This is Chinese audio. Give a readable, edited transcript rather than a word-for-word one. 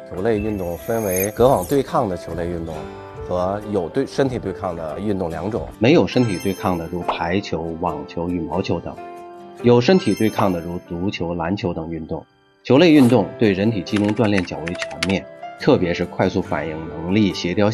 球类运动分为隔网对抗的球类运动和有身体对抗的运动两种。 没有身体对抗的如排球、网球、羽毛球等，有身体对抗的如足球、篮球等运动。球类运动对人体机能锻炼较为全面，特别是快速反应能力、协调性